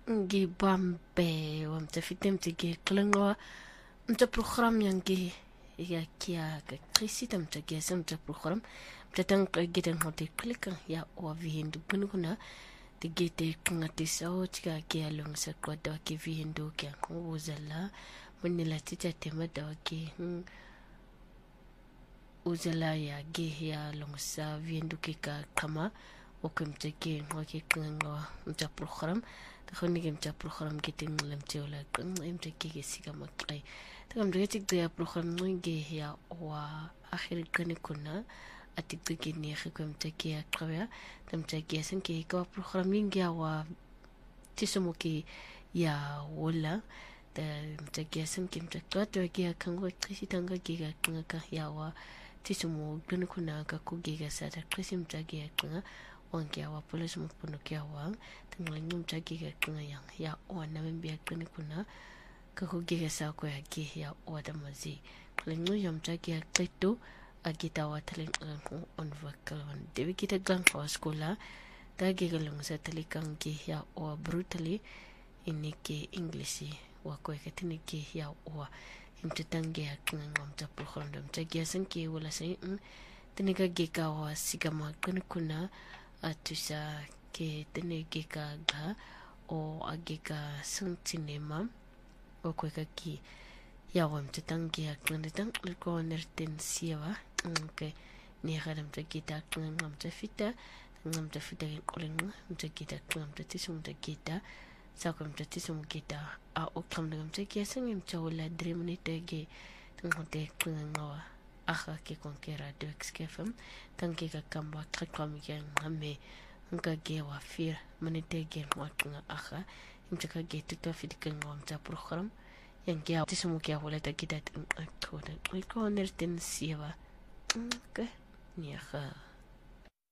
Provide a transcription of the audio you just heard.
ngibambe wamtafite mtige klangwa mta program yangi ya kia ka krisita mta gesa mta program mta tang geten hote klika ya wa vihindu kuna te gete ngati sao tika kia long sa kwada ki vihindu kia uzala munila tita tema da ki uzala ya ge ya long sa vihindu ki ka kama وكنت كين وكي كنغوا متا بروغرام تخوني متا بروغرام كيتين لمتي ولا كن امتا كي سيكا مقاي تكم دغيتك ديا بروغرام نغي هي وا اخر كن كنا اتيك كيني خكم تكي قويا تمتا كي سن كي كو بروغرام نغي وا تسموكي يا ولا تمتا كي سن كي متا تو كي كنغو تريسي تانغا كي كنغا يا وا تسمو كن كنا كوغي ساتا كريسيم تاغي كنغا wangia wa polisi mpunukia wang tenglanyu mchagi kena yang ya wana membia kene kuna kakugiga sa ko ya gi ya wada mazi klengu yam mchagi kletu agita wa talen on vakalon devi kita gang for skola tagi galung sa talikang gi ya o brutally iniki english wa ko ketini gi ya o imtetangi ya kena ngamta program mchagi sanki wala sai teniga giga wa sigama kene kuna atusa ke tene geka ga o ageka santinema o kweka ki ya wam tetangi aklandetang ko nerten siwa ke ni hadam te kita ngam te fita kolen te kita ngam te tisum te kita sakom te tisum kita a o kam ngam te kia sangim chawla dreamni te ge tang te ngawa aha ke konkera de xkefam tanke ka kamba kakam yang ame nga ge wa fir manite ge mwatnga aha imtaka ge tuta fidikan ngam ta program yang ge tisumu ke wala ta kita ko nerten siwa ke ni aha